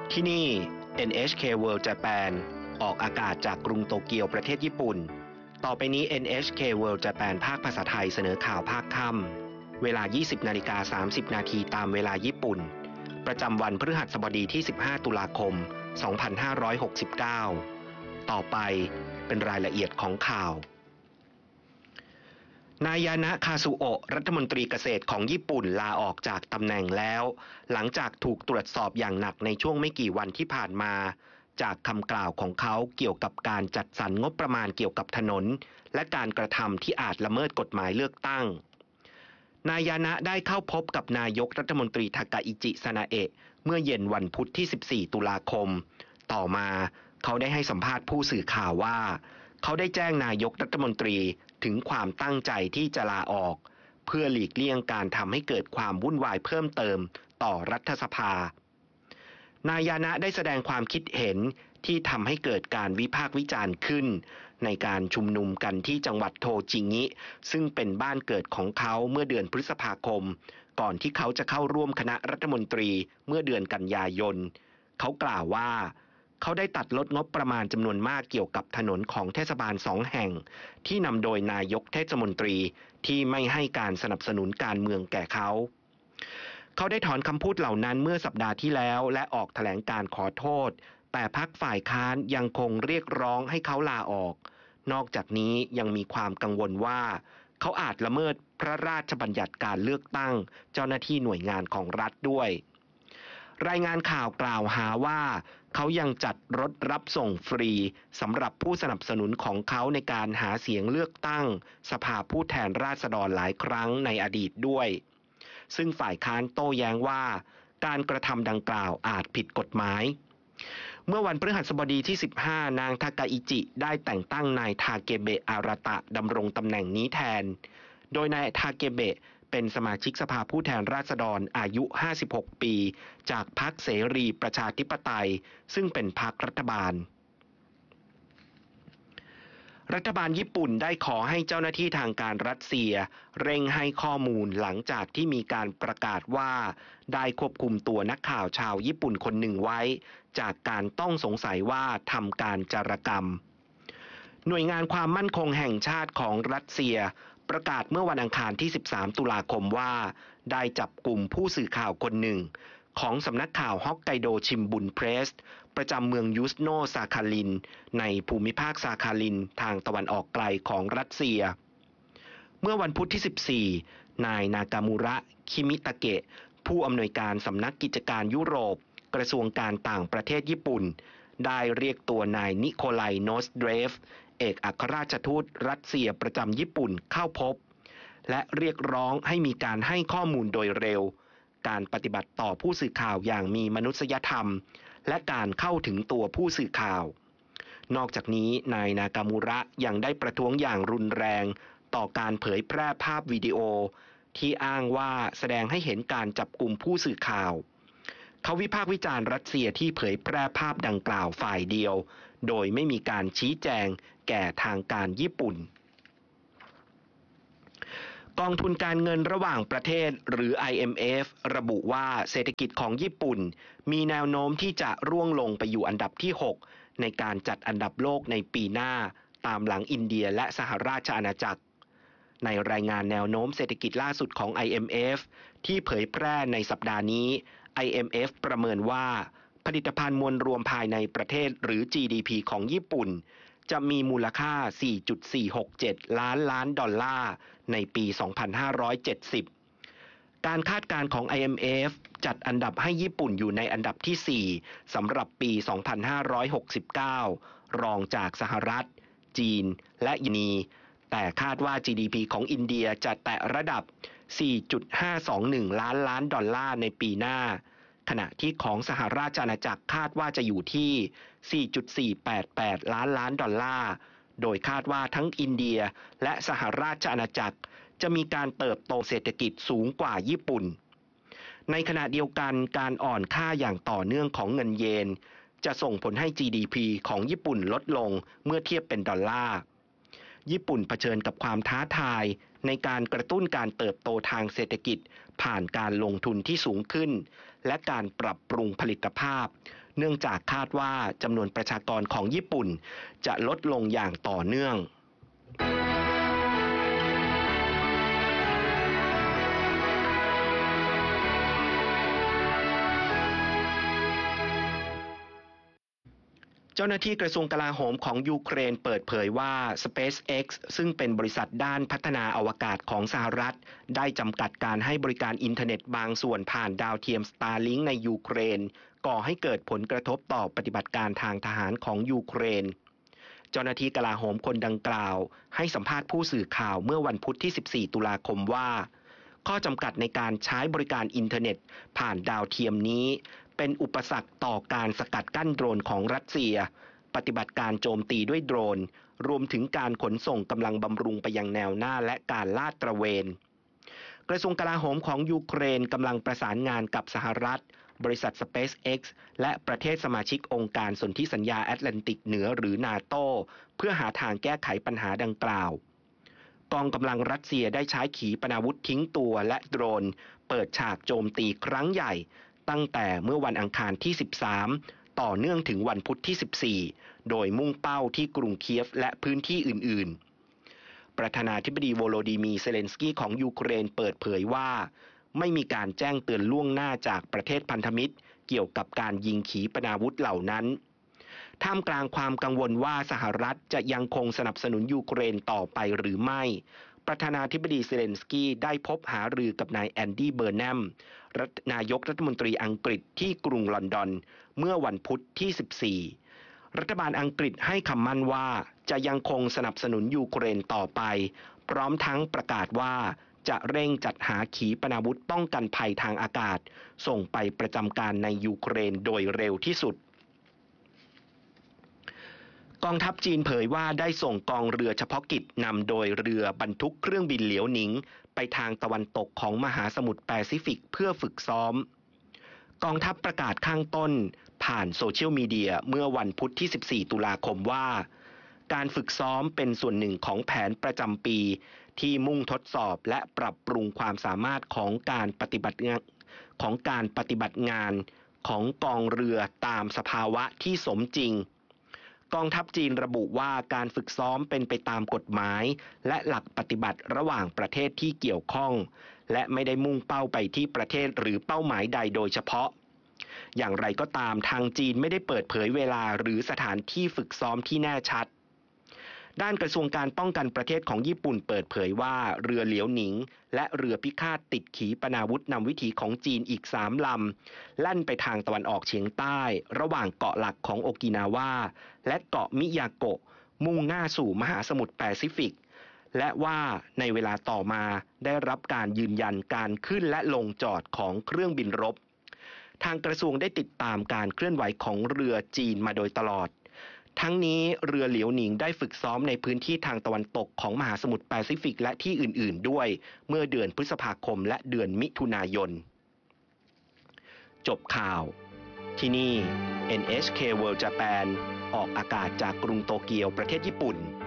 ที่นี่ NHK World Japan ออกอากาศจากกรุงโตเกียวประเทศญี่ปุ่นต่อไปนี้ NHK World Japan ภาคภาษาไทยเสนอข่าวภาคค่ำเวลา 20:30 นาทีตามเวลาญี่ปุ่นประจำวันพฤหัสบดีที่ 15 ตุลาคม 2569 ต่อไปเป็นรายละเอียดของข่าวนายานะคาซุโอะรัฐมนตรีเกษตรของญี่ปุ่นลาออกจากตำแหน่งแล้วหลังจากถูกตรวจสอบอย่างหนักในช่วงไม่กี่วันที่ผ่านมาจากคำกล่าวของเขาเกี่ยวกับการจัดสรรงบประมาณเกี่ยวกับถนนและการกระทำที่อาจละเมิดกฎหมายเลือกตั้งนายานะได้เข้าพบกับนายกรัฐมนตรีทากาอิจิซานาเอะเมื่อเย็นวันพุธที่ 14 ตุลาคมต่อมาเขาได้ให้สัมภาษณ์ผู้สื่อข่าวว่าเขาได้แจ้งนายกรัฐมนตรีถึงความตั้งใจที่จะลาออกเพื่อหลีกเลี่ยงการทำให้เกิดความวุ่นวายเพิ่มเติมต่อรัฐสภานายานะได้แสดงความคิดเห็นที่ทำให้เกิดการวิพากษ์วิจารณ์ขึ้นในการชุมนุมกันที่จังหวัดโทจิงิซึ่งเป็นบ้านเกิดของเขาเมื่อเดือนพฤษภาคมก่อนที่เขาจะเข้าร่วมคณะรัฐมนตรีเมื่อเดือนกันยายนเขากล่าวว่าเขาได้ตัดลดงบประมาณจำนวนมากเกี่ยวกับถนนของเทศบาล2 แห่งที่นำโดยนายกเทศมนตรีที่ไม่ให้การสนับสนุนการเมืองแก่เขาได้ถอนคำพูดเหล่านั้นเมื่อสัปดาห์ที่แล้วและออกแถลงการขอโทษแต่พรรคฝ่ายค้านยังคงเรียกร้องให้เขาลาออกนอกจากนี้ยังมีความกังวลว่าเขาอาจละเมิดพระราชบัญญัติการเลือกตั้งเจ้าหน้าที่หน่วยงานของรัฐด้วยรายงานข่าวกล่าวหาว่าเขายังจัดรถรับส่งฟรีสำหรับผู้สนับสนุนของเขาในการหาเสียงเลือกตั้งสภาผู้แทนราษฎรหลายครั้งในอดีตด้วยซึ่งฝ่ายค้านโต้แย้งว่าการกระทำดังกล่าวอาจผิดกฎหมายเมื่อวันพฤหัสบดีที่ 15 นางทากาอิจิได้แต่งตั้งนายทาเกเบะอาราตะดำรงตำแหน่งนี้แทนโดยนายทาเกเบะเป็นสมาชิกสภาผู้แทนราษฎรอายุ 56 ปีจากพรรคเสรีประชาธิปไตยซึ่งเป็นพรรครัฐบาลรัฐบาลญี่ปุ่นได้ขอให้เจ้าหน้าที่ทางการรัสเซียเร่งให้ข้อมูลหลังจากที่มีการประกาศว่าได้ควบคุมตัวนักข่าวชาวญี่ปุ่นคนหนึ่งไว้จากการต้องสงสัยว่าทำการจารกรรมหน่วยงานความมั่นคงแห่งชาติของรัสเซียประกาศเมื่อวันอังคารที่ 13 ตุลาคมว่าได้จับกลุ่มผู้สื่อข่าวคนหนึ่งของสำนักข่าวฮอกไกโดชิมบุนเพรสประจำเมืองยูสโนซาคาลินในภูมิภาคซาคาลินทางตะวันออกไกลของรัสเซียเมื่อวันพุธที่ 14 นายนากามูระคิมิตะเกะผู้อำนวยการสำนักกิจการยุโรปกระทรวงการต่างประเทศญี่ปุ่นได้เรียกตัวนายนิโคไลโนสเดรฟเอกอัครราชทูตรัสเซียประจำญี่ปุ่นเข้าพบและเรียกร้องให้มีการให้ข้อมูลโดยเร็วการปฏิบัติต่อผู้สื่อข่าวอย่างมีมนุษยธรรมและการเข้าถึงตัวผู้สื่อข่าวนอกจากนี้นายนากามูระยังได้ประท้วงอย่างรุนแรงต่อการเผยแพร่ภาพวิดีโอที่อ้างว่าแสดงให้เห็นการจับกุมผู้สื่อข่าวเขาวิพากษ์วิจารณ์รัสเซียที่เผยแพร่ภาพดังกล่าวฝ่ายเดียวโดยไม่มีการชี้แจงแก่ทางการญี่ปุ่นกองทุนการเงินระหว่างประเทศหรือ IMF ระบุว่าเศรษฐกิจของญี่ปุ่นมีแนวโน้มที่จะร่วงลงไปอยู่อันดับที่ 6ในการจัดอันดับโลกในปีหน้าตามหลังอินเดียและสหราชอาณาจักรในรายงานแนวโน้มเศรษฐกิจล่าสุดของ IMF ที่เผยแพร่ในสัปดาห์นี้ IMF ประเมินว่าผลิตภัณฑ์มวลรวมภายในประเทศหรือ GDP ของญี่ปุ่นจะมีมูลค่า 4.467 ล้านดอลลาร์ในปี 2570 การคาดการณ์ของ IMF จัดอันดับให้ญี่ปุ่นอยู่ในอันดับที่ 4 สำหรับปี 2569 รองจากสหรัฐจีนและอินเดียแต่คาดว่า GDP ของอินเดียจะแตะระดับ 4.521 ล้านดอลลาร์ในปีหน้าขณะที่ของสหราชอาณาจักรคาดว่าจะอยู่ที่ 4.488 ล้านดอลลาร์โดยคาดว่าทั้งอินเดียและสหราชอาณาจักรจะมีการเติบโตเศรษฐกิจสูงกว่าญี่ปุ่นในขณะเดียวกันการอ่อนค่าอย่างต่อเนื่องของเงินเยนจะส่งผลให้ GDP ของญี่ปุ่นลดลงเมื่อเทียบเป็นดอลลาร์ญี่ปุ่นเผชิญกับความท้าทายในการกระตุ้นการเติบโตทางเศรษฐกิจผ่านการลงทุนที่สูงขึ้นและการปรับปรุงผลิตภาพเนื่องจากคาดว่าจำนวนประชากรของญี่ปุ่นจะลดลงอย่างต่อเนื่องเจ้าหน้าที่กระทรวงกลาโหมของยูเครนเปิดเผยว่า SpaceX ซึ่งเป็นบริษัทด้านพัฒนาอวกาศของสหรัฐได้จำกัดการให้บริการอินเทอร์เน็ตบางส่วนผ่านดาวเทียม Starlink ในยูเครนก่อให้เกิดผลกระทบต่อปฏิบัติการทางทหารของยูเครนเจ้าหน้าที่กลาโหมคนดังกล่าวให้สัมภาษณ์ผู้สื่อข่าวเมื่อวันพุธที่ 14 ตุลาคมว่าข้อจำกัดในการใช้บริการอินเทอร์เน็ตผ่านดาวเทียมนี้เป็นอุปสรรคต่อการสกัดกั้นโดรนของรัสเซียปฏิบัติการโจมตีด้วยโดรนรวมถึงการขนส่งกำลังบำรุงไปยังแนวหน้าและการลาดตระเวนกระทรวงกลาโหมของยูเครนกำลังประสานงานกับสหรัฐบริษัท SpaceX และประเทศสมาชิกองค์การสนธิสัญญาแอตแลนติกเหนือหรือนาโตเพื่อหาทางแก้ไขปัญหาดังกล่าวกองกำลังรัสเซียได้ใช้ขีปนาวุธทิ้งตัวและโดรนเปิดฉากโจมตีครั้งใหญ่ตั้งแต่เมื่อวันอังคารที่ 13 ต่อเนื่องถึงวันพุธที่ 14 โดยมุ่งเป้าที่กรุงเคียฟและพื้นที่อื่นๆประธานาธิบดีโวโลดิมีร์ เซเลนสกี้ของยูเครนเปิดเผยว่าไม่มีการแจ้งเตือนล่วงหน้าจากประเทศพันธมิตรเกี่ยวกับการยิงขีปนาวุธเหล่านั้นท่ามกลางความกังวลว่าสหรัฐจะยังคงสนับสนุนยูเครนต่อไปหรือไม่ประธานาธิบดีเซเลนสกี้ได้พบหารือกับนายแอนดี้เบอร์แนมนายกรัฐมนตรีอังกฤษที่กรุงลอนดอนเมื่อวันพุธที่ 14 รัฐบาลอังกฤษให้คำมั่นว่าจะยังคงสนับสนุนยูเครนต่อไปพร้อมทั้งประกาศว่าจะเร่งจัดหาขีปนาวุธป้องกันภัยทางอากาศส่งไปประจำการในยูเครนโดยเร็วที่สุดกองทัพจีนเผยว่าได้ส่งกองเรือเฉพาะกิจนำโดยเรือบรรทุกเครื่องบินเหลียวหนิงไปทางตะวันตกของมหาสมุทรแปซิฟิกเพื่อฝึกซ้อมกองทัพประกาศข้างต้นผ่านโซเชียลมีเดียเมื่อวันพุธที่ 14 ตุลาคมว่าการฝึกซ้อมเป็นส่วนหนึ่งของแผนประจำปีที่มุ่งทดสอบและปรับปรุงความสามารถของการปฏิบัติงานของกองเรือตามสภาวะที่สมจริงกองทัพจีนระบุว่าการฝึกซ้อมเป็นไปตามกฎหมายและหลักปฏิบัติระหว่างประเทศที่เกี่ยวข้องและไม่ได้มุ่งเป้าไปที่ประเทศหรือเป้าหมายใดโดยเฉพาะอย่างไรก็ตามทางจีนไม่ได้เปิดเผยเวลาหรือสถานที่ฝึกซ้อมที่แน่ชัดด้านกระทรวงการป้องกันประเทศของญี่ปุ่นเปิดเผยว่าเรือเหลียวหนิงและเรือพิฆาตติดขีปนาวุธนำวิถีของจีนอีก3 ลำแล่นไปทางตะวันออกเฉียงใต้ระหว่างเกาะหลักของโอกินาวาและเกาะมิยาโกะมุ่งหน้าสู่มหาสมุทรแปซิฟิกและว่าในเวลาต่อมาได้รับการยืนยันการขึ้นและลงจอดของเครื่องบินรบทางกระทรวงได้ติดตามการเคลื่อนไหวของเรือจีนมาโดยตลอดทั้งนี้เรือเหลียวหนิงได้ฝึกซ้อมในพื้นที่ทางตะวันตกของมหาสมุทรแปซิฟิกและที่อื่นๆด้วยเมื่อเดือนพฤษภาคมและเดือนมิถุนายนจบข่าวที่นี่ NHK World Japan ออกอากาศจากกรุงโตเกียวประเทศญี่ปุ่น